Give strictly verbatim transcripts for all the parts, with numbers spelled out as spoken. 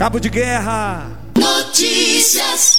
Cabo de Guerra. Notícias.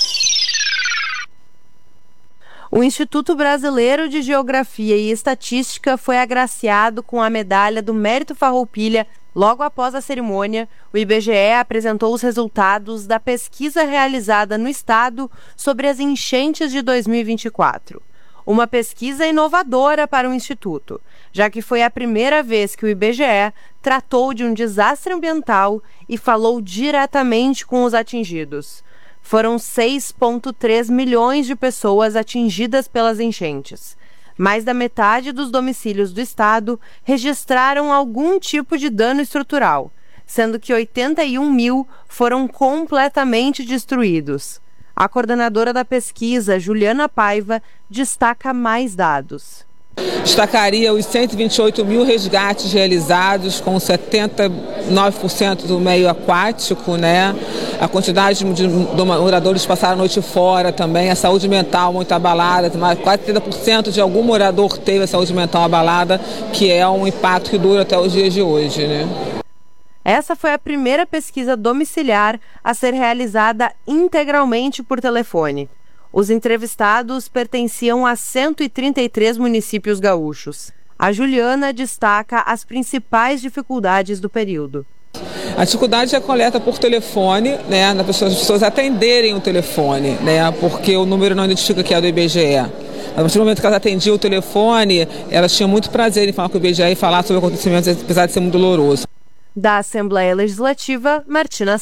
O Instituto Brasileiro de Geografia e Estatística foi agraciado com a medalha do Mérito Farroupilha. Logo após a cerimônia, o I B G E apresentou os resultados da pesquisa realizada no estado sobre as enchentes de dois mil e vinte e quatro. Uma pesquisa inovadora para o Instituto, já que foi a primeira vez que o I B G E tratou de um desastre ambiental e falou diretamente com os atingidos. Foram seis vírgula três milhões de pessoas atingidas pelas enchentes. Mais da metade dos domicílios do estado registraram algum tipo de dano estrutural, sendo que oitenta e um mil foram completamente destruídos. A coordenadora da pesquisa, Juliana Paiva, destaca mais dados. Destacaria os cento e vinte e oito mil resgates realizados, com setenta e nove por cento do meio aquático, né? A quantidade de moradores que passaram a noite fora também, a saúde mental muito abalada, quase trinta por cento de algum morador teve a saúde mental abalada, que é um impacto que dura até os dias de hoje, né? Essa foi a primeira pesquisa domiciliar a ser realizada integralmente por telefone. Os entrevistados pertenciam a cento e trinta e três municípios gaúchos. A Juliana destaca as principais dificuldades do período. A dificuldade é a coleta por telefone, né, as pessoas, as pessoas atenderem o telefone, né, porque o número não identifica que é do I B G E. A partir do momento que elas atendiam o telefone, elas tinham muito prazer em falar com o I B G E e falar sobre acontecimentos, apesar de ser muito doloroso. Da Assembleia Legislativa, Martina